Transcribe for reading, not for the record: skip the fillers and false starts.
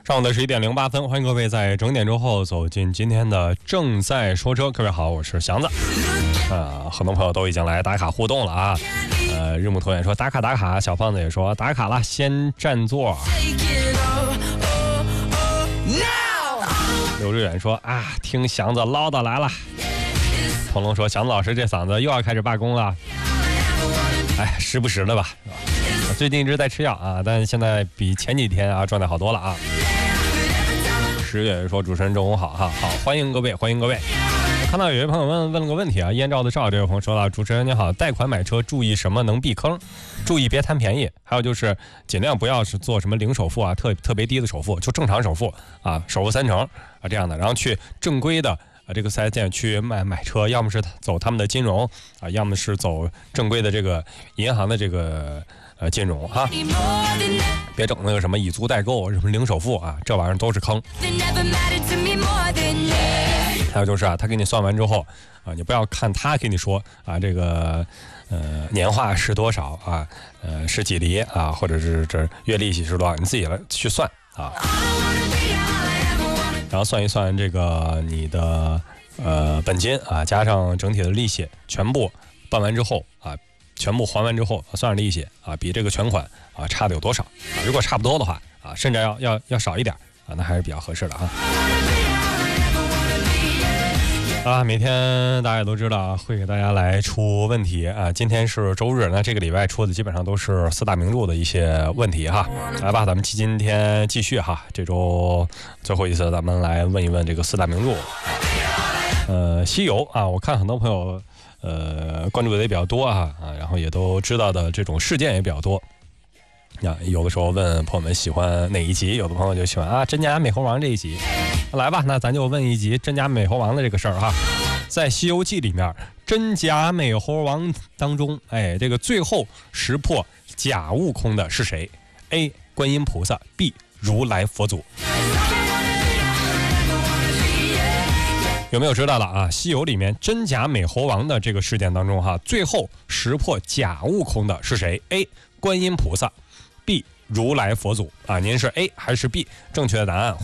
上午的11点08分，欢迎各位在整点之后走进今天的正在说车。各位好，我是祥子。很多朋友都已经来打卡互动了啊。日暮头远说打卡，小胖子也说打卡了，先占座。刘志远说啊，听祥子唠叨来了。鹏龙说祥子老师这嗓子又要开始罢工了。时不时的吧。最近一直在吃药啊，但现在比前几天状态好多了啊。10月说主持人中午好哈，好，欢迎各位。看到有位朋友问了个问题啊，燕赵的赵这位朋友说了，主持人你好，贷款买车注意什么能避坑？注意别贪便宜，还有就是尽量不要是做什么零首付啊，特别低的首付，就正常首付啊，首付30%啊这样的，然后去正规的这个4S店去买车，要么是走他们的金融啊，要么是走正规的这个银行的这个金融哈，别整那个什么以租代购，什么零首付啊，这玩意儿都是坑。还有就是他给你算完之后你不要看他给你说这个年化是多少啊，是几厘啊，或者是这月利息是多少，你自己来去算啊。然后算一算这个你的本金啊，加上整体的利息，全部办完之后全部还完之后算上利息比这个全款差的有多少如果差不多的话甚至要少一点那还是比较合适的每天大家也都知道会给大家来出问题今天是周日，那这个礼拜出的基本上都是4大名著的一些问题来吧，咱们今天继续这周最后一次咱们来问一问这个4大名著西游我看很多朋友关注的也比较多然后也都知道的这种事件也比较多有的时候问朋友们喜欢哪一集，有的朋友就喜欢真假美猴王这一集。来吧，那咱就问一集真假美猴王的这个事儿在《西游记》里面，真假美猴王当中，这个最后识破假悟空的是谁 ？A. 观音菩萨 ，B. 如来佛祖。有没有知道了西游里面真假美猴王的这个事件当中最后识破假悟空的是谁 ？A. 观音菩萨 ，B. 如来佛祖您是 A 还是 B？ 正确的答案